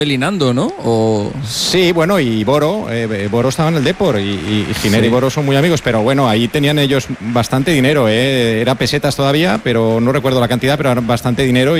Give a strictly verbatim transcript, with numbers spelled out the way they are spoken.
Pelinando, ¿no? O... Sí, bueno, y Boro, eh, Boro estaba en el Depor y, y, y Giner sí. y Boro son muy amigos, pero bueno, ahí tenían ellos bastante dinero, ¿eh? Era pesetas todavía, pero no recuerdo la cantidad, pero era bastante dinero.